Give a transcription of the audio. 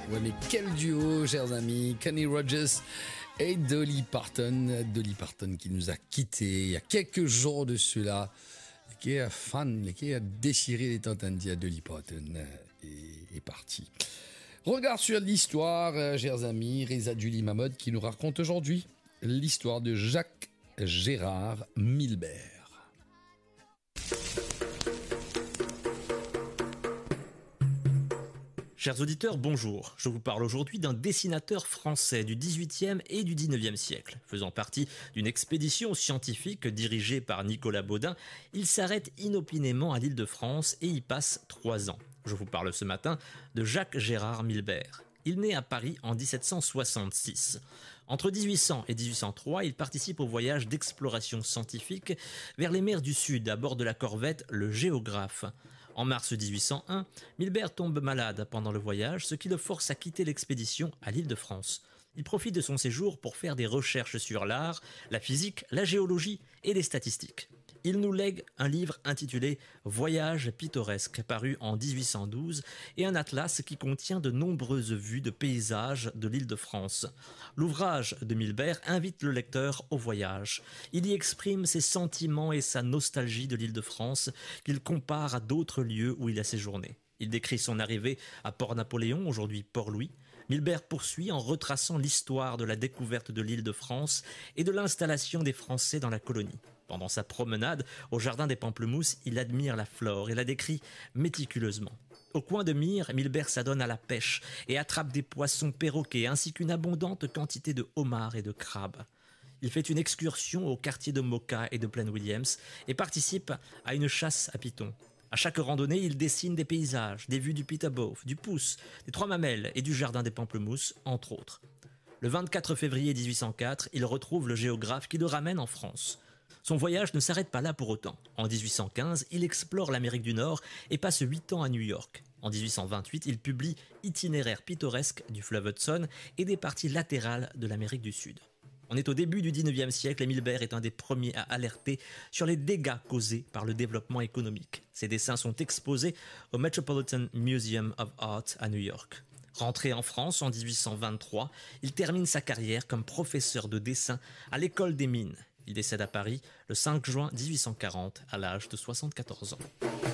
Ouais, mais quel duo, chers amis, Kenny Rogers et Dolly Parton. Dolly Parton qui nous a quittés il y a quelques jours de cela, qui est fan, qui a déchiré les tentandias. Dolly Parton est parti. Regard sur l'histoire, chers amis, Reza Julie Mahmoud qui nous raconte aujourd'hui l'histoire de Jacques Gérard Milbert. Chers auditeurs, bonjour. Je vous parle aujourd'hui d'un dessinateur français du XVIIIe et du XIXe siècle. Faisant partie d'une expédition scientifique dirigée par Nicolas Baudin, il s'arrête inopinément à l'Île-de-France et y passe 3 ans. Je vous parle ce matin de Jacques Gérard Milbert. Il naît à Paris en 1766. Entre 1800 et 1803, il participe au voyage d'exploration scientifique vers les mers du Sud à bord de la corvette Le Géographe. En mars 1801, Milbert tombe malade pendant le voyage, ce qui le force à quitter l'expédition à l'Île-de-France. Il profite de son séjour pour faire des recherches sur l'art, la physique, la géologie et les statistiques. Il nous lègue un livre intitulé « Voyages pittoresques » paru en 1812 et un atlas qui contient de nombreuses vues de paysages de l'Île-de-France. L'ouvrage de Milbert invite le lecteur au voyage. Il y exprime ses sentiments et sa nostalgie de l'Île-de-France qu'il compare à d'autres lieux où il a séjourné. Il décrit son arrivée à Port-Napoléon, aujourd'hui Port-Louis. Milbert poursuit en retraçant l'histoire de la découverte de l'Île-de-France et de l'installation des Français dans la colonie. Pendant sa promenade au jardin des Pamplemousses, il admire la flore et la décrit méticuleusement. Au coin de Myre, Milbert s'adonne à la pêche et attrape des poissons perroquets ainsi qu'une abondante quantité de homards et de crabes. Il fait une excursion au quartier de Moka et de Plaine-Williams et participe à une chasse à pitons. À chaque randonnée, il dessine des paysages, des vues du Peterboth, du Pouce, des Trois Mamelles et du jardin des Pamplemousses, entre autres. Le 24 février 1804, il retrouve le géographe qui le ramène en France. Son voyage ne s'arrête pas là pour autant. En 1815, il explore l'Amérique du Nord et passe 8 ans à New York. En 1828, il publie Itinéraire pittoresque du fleuve Hudson et des parties latérales de l'Amérique du Sud. On est au début du XIXe siècle et Milbert est un des premiers à alerter sur les dégâts causés par le développement économique. Ses dessins sont exposés au Metropolitan Museum of Art à New York. Rentré en France en 1823, il termine sa carrière comme professeur de dessin à l'école des Mines. Il décède à Paris le 5 juin 1840 à l'âge de 74 ans.